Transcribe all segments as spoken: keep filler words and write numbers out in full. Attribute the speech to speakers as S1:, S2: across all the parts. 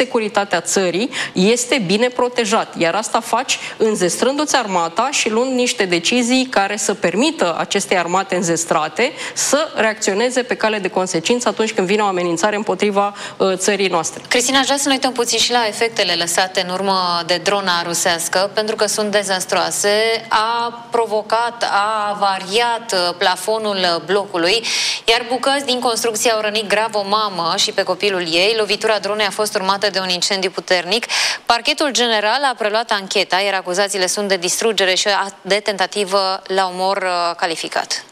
S1: securitatea țării este bine protejat. Iar asta faci înzestrându-ți armata și luând niște decizii care să permită acestei armate înzestrate să reacționeze pe cale de consecință atunci când vine o amenințare împotriva uh, țării noastre.
S2: Cristina, aș vrea să ne uităm puțin și la efectele lăsate în urmă de drona rusească, pentru că sunt dezastroase. A provocat, a avariat plafonul blocului, iar bucăți din construcție au rănit grav o mamă și pe copilul ei. Lovitura dronei a fost urmată de un incendiu puternic. Parchetul general a preluat ancheta, iar acuzațiile sunt de distrugere și de tentativă la omor calificat.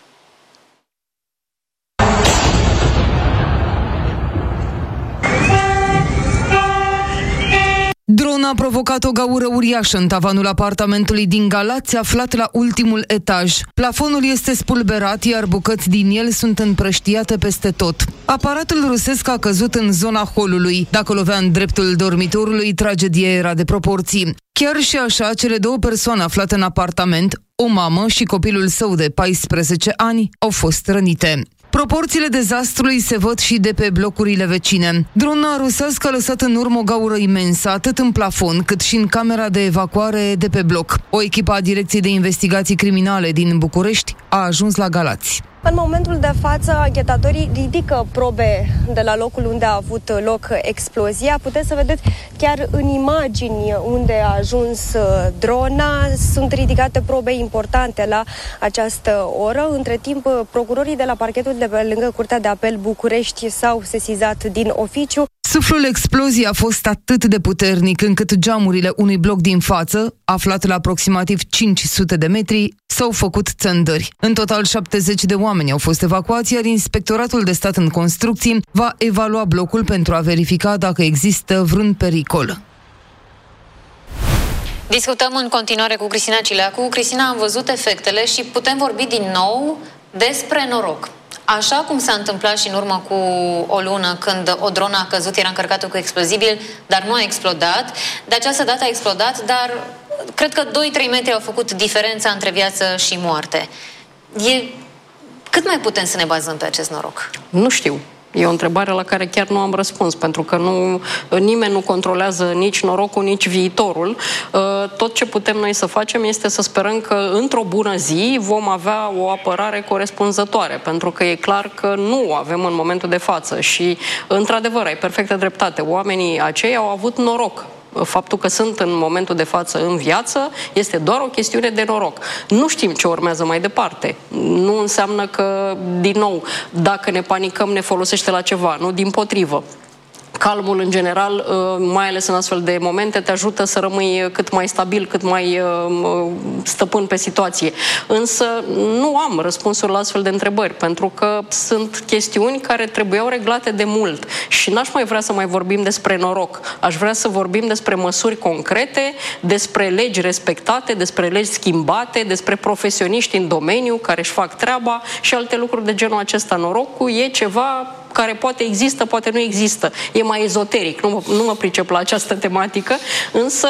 S3: Drona a provocat o gaură uriașă în tavanul apartamentului din Galați, aflat la ultimul etaj. Plafonul este spulberat, iar bucăți din el sunt împrăștiate peste tot. Aparatul rusesc a căzut în zona holului. Dacă lovea în dreptul dormitorului, tragedia era de proporții. Chiar și așa, cele două persoane aflate în apartament, o mamă și copilul său de paisprezece ani, au fost rănite. Proporțiile dezastrului se văd și de pe blocurile vecine. Drona rusească a lăsat în urmă o gaură imensă, atât în plafon, cât și în camera de evacuare de pe bloc. O echipă a Direcției de Investigații Criminale din București a ajuns la Galați.
S4: În momentul de față, anchetatorii ridică probe de la locul unde a avut loc explozia. Puteți să vedeți chiar în imagini unde a ajuns drona. Sunt ridicate probe importante la această oră. Între timp, procurorii de la parchetul de pe lângă Curtea de Apel București s-au sesizat din oficiu.
S3: Suflul exploziei a fost atât de puternic încât geamurile unui bloc din față, aflat la aproximativ cinci sute de metri, s-au făcut țândări. În total șaptezeci de oameni au fost evacuați, iar Inspectoratul de Stat în Construcții va evalua blocul pentru a verifica dacă există vreun pericol.
S2: Discutăm în continuare cu Cristina Cileacu. Cristina, am văzut efectele și putem vorbi din nou despre noroc. Așa cum s-a întâmplat și în urmă cu o lună, când o dronă a căzut, era încărcată cu explozibil, dar nu a explodat. De această dată a explodat, dar cred că doi trei metri au făcut diferența între viață și moarte. E... Cât mai putem să ne bazăm pe acest noroc?
S1: Nu știu. E o întrebare la care chiar nu am răspuns, pentru că nu, nimeni nu controlează nici norocul, nici viitorul. Tot ce putem noi să facem este să sperăm că într-o bună zi vom avea o apărare corespunzătoare, pentru că e clar că nu avem în momentul de față și, într-adevăr, ai perfectă dreptate. Oamenii aceia au avut noroc. Faptul că sunt în momentul de față în viață este doar o chestiune de noroc. Nu știm ce urmează mai departe. Nu înseamnă că, din nou, dacă ne panicăm, ne folosește la ceva. Nu, dimpotrivă. Calmul, în general, mai ales în astfel de momente, te ajută să rămâi cât mai stabil, cât mai stăpân pe situație. Însă nu am răspunsuri la astfel de întrebări, pentru că sunt chestiuni care trebuiau reglate de mult și n-aș mai vrea să mai vorbim despre noroc. Aș vrea să vorbim despre măsuri concrete, despre legi respectate, despre legi schimbate, despre profesioniști în domeniu care își fac treaba și alte lucruri de genul acesta. Norocul e ceva care poate există, poate nu există. E mai ezoteric, nu mă, nu mă pricep la această tematică, însă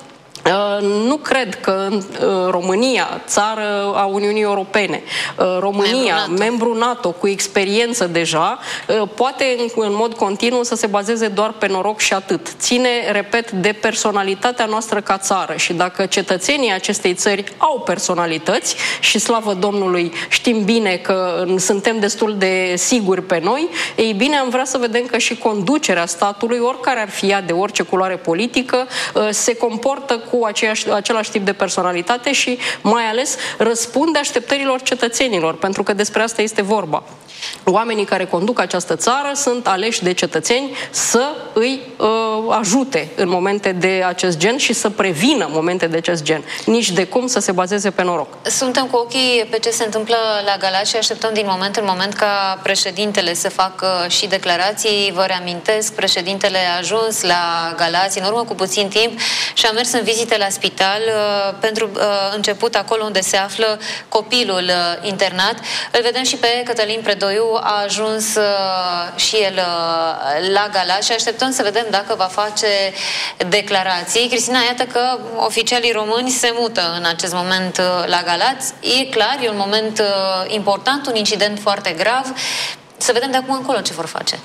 S1: nu cred că România, țară a Uniunii Europene, România, membru NATO, membru NATO cu experiență deja, poate în mod continuu să se bazeze doar pe noroc și atât. Ține, repet, de personalitatea noastră ca țară și dacă cetățenii acestei țări au personalități și, slavă Domnului, știm bine că suntem destul de siguri pe noi, ei bine, am vrea să vedem că și conducerea statului, oricare ar fi ea, de orice culoare politică, se comportă cu cu aceeași, același tip de personalitate și mai ales răspunde așteptărilor cetățenilor, pentru că despre asta este vorba. Oamenii care conduc această țară sunt aleși de cetățeni să îi uh, ajute în momente de acest gen și să prevină momente de acest gen. Nici de cum să se bazeze pe noroc.
S2: Suntem cu ochii pe ce se întâmplă la Galați și așteptăm din moment în moment ca președintele să facă și declarații. Vă reamintesc, președintele a ajuns la Galați în urmă cu puțin timp și a mers în vizite la spital uh, pentru uh, început acolo unde se află copilul uh, internat. Îl vedem și pe Cătălin Predoiu, a ajuns uh, și el uh, la Galați și așteptăm să vedem dacă va face declarații. Cristina, iată că oficialii români se mută în acest moment uh, la Galați. E clar, e un moment uh, important, un incident foarte grav. Să vedem de acum încolo ce vor face.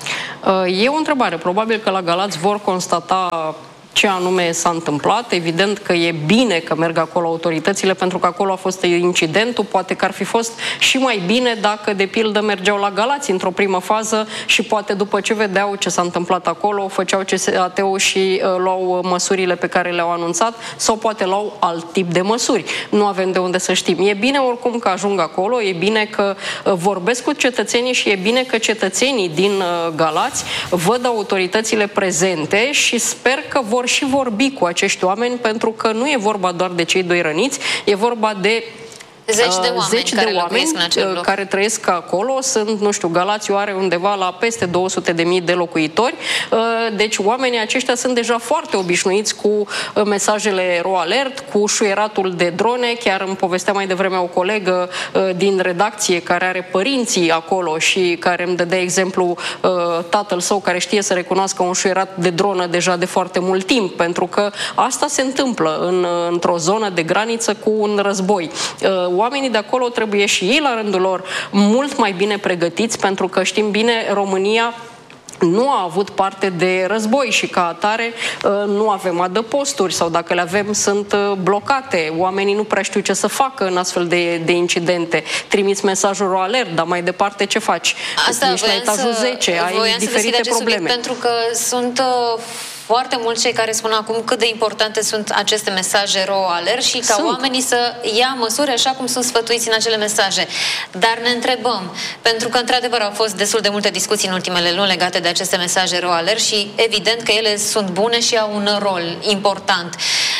S1: E o întrebare. Probabil că la Galați vor constata ce anume s-a întâmplat. Evident că e bine că merg acolo autoritățile, pentru că acolo a fost incidentul. Poate că ar fi fost și mai bine dacă, de pildă, mergeau la Galați într-o primă fază și poate după ce vedeau ce s-a întâmplat acolo, făceau C S A T-ul și uh, luau măsurile pe care le-au anunțat, sau poate luau alt tip de măsuri. Nu avem de unde să știm. E bine oricum că ajung acolo, e bine că uh, vorbesc cu cetățenii și e bine că cetățenii din uh, Galați văd autoritățile prezente și sper că vor și vorbi cu acești oameni, pentru că nu e vorba doar de cei doi răniți, e vorba de
S2: Zeci de oameni,
S1: zeci
S2: care,
S1: de oameni
S2: în
S1: care trăiesc acolo. Sunt, nu știu, Galațiu are undeva la peste două sute de mii de locuitori. Deci oamenii aceștia sunt deja foarte obișnuiți cu mesajele ro alert, cu șuieratul de drone. Chiar îmi povestea mai devreme o colegă din redacție care are părinții acolo și care îmi dădea exemplu tatăl său care știe să recunoască un șuierat de dronă deja de foarte mult timp, pentru că asta se întâmplă în, într-o zonă de graniță cu un război. Oamenii de acolo trebuie și ei, la rândul lor, mult mai bine pregătiți, pentru că știm bine, România nu a avut parte de război și ca atare nu avem adăposturi sau dacă le avem sunt blocate. Oamenii nu prea știu ce să facă în astfel de, de incidente. Trimiți mesajul ro alert, dar mai departe ce faci?
S2: Asta
S1: ești la etajul
S2: să,
S1: zece, ai diferite probleme.
S2: Pentru că sunt foarte mulți cei care spun acum cât de importante sunt aceste mesaje ro alert și ca sunt. oamenii să ia măsuri așa cum sunt sfătuiți în acele mesaje. Dar ne întrebăm, pentru că într-adevăr au fost destul de multe discuții în ultimele luni legate de aceste mesaje ro alert și evident că ele sunt bune și au un rol important.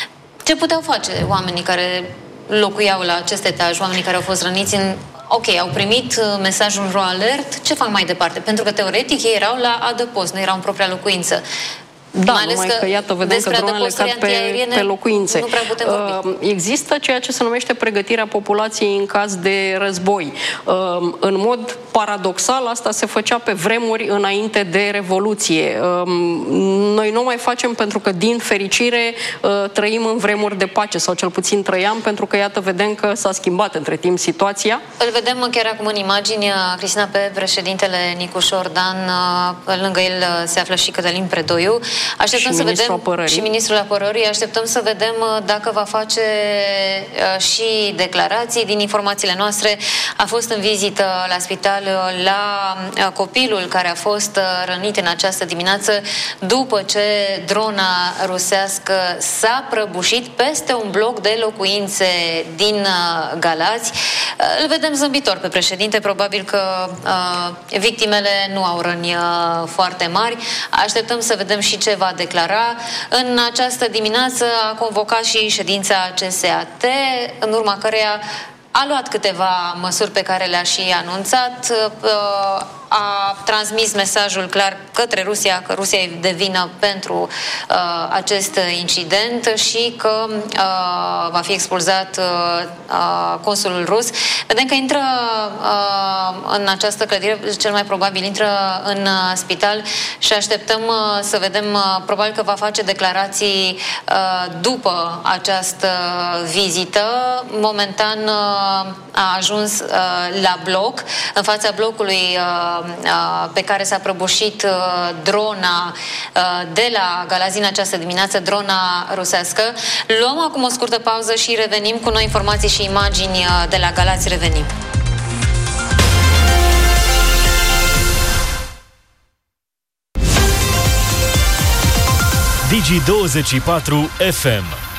S2: Ce puteau face oamenii care locuiau la acest etaj, oamenii care au fost răniți în... Ok, au primit mesajul ro alert, ce fac mai departe? Pentru că teoretic ei erau la adăpost, nu erau în propria locuință.
S1: Da, mai numai că, că iată, vedem că dronele cad pe, pe locuințe.
S2: Nu prea putem vorbi.
S1: Există ceea ce se numește pregătirea populației în caz de război. În mod paradoxal, asta se făcea pe vremuri înainte de Revoluție. Noi nu mai facem pentru că, din fericire, trăim în vremuri de pace, sau cel puțin trăiam, pentru că, iată, vedem că s-a schimbat între timp situația.
S2: Îl vedem chiar acum în imagini, Cristina, pe președintele Nicu Șordan, lângă el se află și Cătălin Predoiu. Așteptăm
S1: și
S2: să
S1: ministrul
S2: vedem
S1: apărării.
S2: și ministrul apărării, așteptăm să vedem dacă va face uh, și declarații. Din informațiile noastre, a fost în vizită la spital la uh, copilul care a fost uh, rănit în această dimineață după ce drona rusească s-a prăbușit peste un bloc de locuințe din uh, Galați. Uh, îl vedem zâmbitor pe președinte, probabil că uh, victimele nu au răni uh, foarte mari. Așteptăm să vedem și ce va declara. În această dimineață a convocat și ședința C S A T, în urma căreia a luat câteva măsuri pe care le-a și anunțat, a transmis mesajul clar către Rusia că Rusia e de vină pentru uh, acest incident și că uh, va fi expulzat uh, consulul rus. Vedem că intră uh, în această clădire, cel mai probabil intră în uh, spital și așteptăm uh, să vedem, uh, probabil că va face declarații uh, după această vizită. Momentan uh, a ajuns uh, la bloc, în fața blocului uh, pe care s-a prăbușit drona de la Galați în această dimineață, drona rusească. Luăm acum o scurtă pauză și revenim cu noi informații și imagini de la Galați. Revenim.
S5: Digi douăzeci și patru F M